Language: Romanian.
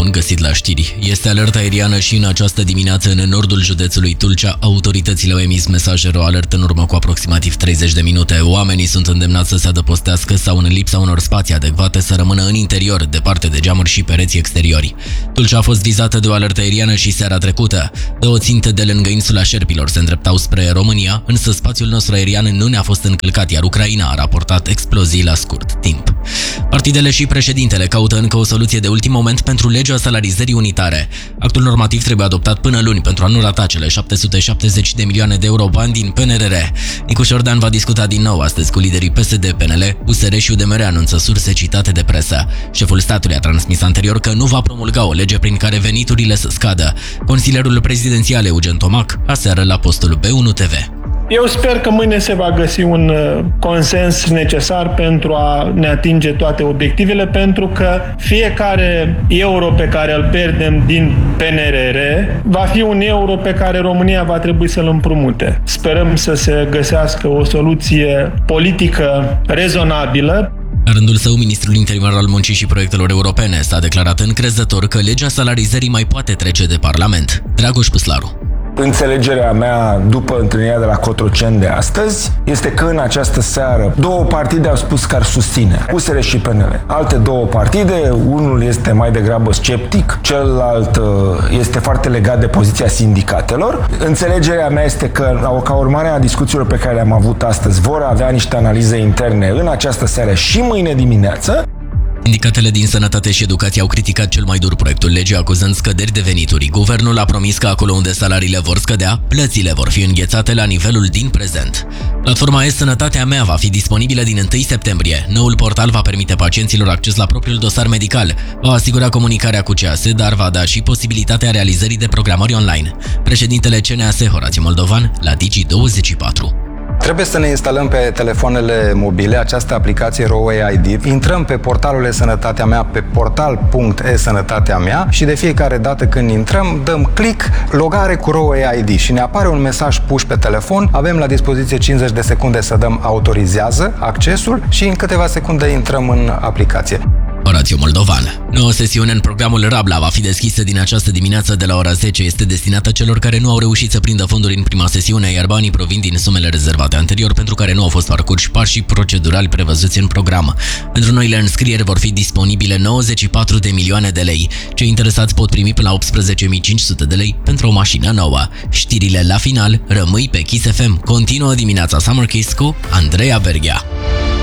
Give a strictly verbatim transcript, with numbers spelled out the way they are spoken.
bun găsit la știri. Este alertă aeriană și în această dimineață în nordul județului Tulcea. Autoritățile au emis mesajele o alertă în urmă cu aproximativ treizeci de minute. Oamenii sunt îndemnați să se adăpostească sau în lipsa unor spații adecvate să rămână în interior, departe de geamuri și pereți exteriori. Tulcea a fost vizată de o alertă aeriană și seara trecută. Două ținte de lângă insula Șerpilor se îndreptau spre România, însă spațiul nostru aerian nu ne-a fost încălcat, iar Ucraina a raportat explozii la scurt timp. Partidele și președintele caută încă o soluție de ultim moment pentru legea salarizării unitare. Actul normativ trebuie adoptat până luni pentru a nu rata cele șapte sute șaptezeci de milioane de euro bani din P N R R. Nicu Șordan va discuta din nou astăzi cu liderii P S D, P N L, U S R și U D M R, anunță surse citate de presă. Șeful statului a transmis anterior că nu va promulga o lege prin care veniturile să scadă. Consilierul prezidențial Eugen Tomac aseară la postul B unu T V. Eu sper că mâine se va găsi un consens necesar pentru a ne atinge toate obiectivele, pentru că fiecare euro pe care îl pierdem din P N R R va fi un euro pe care România va trebui să-l împrumute. Sperăm să se găsească o soluție politică rezonabilă. La rândul său, ministrul interimar al muncii și proiectelor europene s-a declarat încrezător că legea salarizării mai poate trece de Parlament. Dragoș Păslaru. Înțelegerea mea după întâlnirea de la Cotroceni de astăzi este că în această seară două partide au spus că ar susține, U S R și P N L. Alte două partide, unul este mai degrabă sceptic, celălalt este foarte legat de poziția sindicatelor. Înțelegerea mea este că, ca urmare a discuțiilor pe care le-am avut astăzi, vor avea niște analize interne în această seară și mâine dimineață. Sindicatele din Sănătate și Educație au criticat cel mai dur proiectul legii, acuzând scăderi de venituri. Guvernul a promis că acolo unde salariile vor scădea, plățile vor fi înghețate la nivelul din prezent. Platforma e-Sănătatea mea va fi disponibilă din întâi septembrie. Noul portal va permite pacienților acces la propriul dosar medical, va asigura comunicarea cu C A S, dar va da și posibilitatea realizării de programări online. Președintele C N A S, Horațiu Moldovan, la Digi douăzeci și patru. Trebuie să ne instalăm pe telefoanele mobile această aplicație RoAE I D. Intrăm pe portalul e-Sănătatea mea, pe portal punct e sănătatea mea și de fiecare dată când intrăm, dăm click, logare cu RoAE I D și ne apare un mesaj push pe telefon. Avem la dispoziție cincizeci de secunde să dăm autorizează accesul și în câteva secunde intrăm în aplicație. Horațiu Moldovan. Noua sesiune în programul Rabla va fi deschisă din această dimineață de la ora zece. Este destinată celor care nu au reușit să prindă fonduri în prima sesiune, iar banii provin din sumele rezervate anterior pentru care nu au fost parcurși pașii procedurali prevăzuți în program. Pentru noile înscrieri vor fi disponibile nouăzeci și patru de milioane de lei. Cei interesați pot primi până la optsprezece mii cinci sute de lei pentru o mașină nouă. Știrile la final, rămâi pe Kiss F M. Continuă dimineața Summer Kiss cu Andreea Berghea.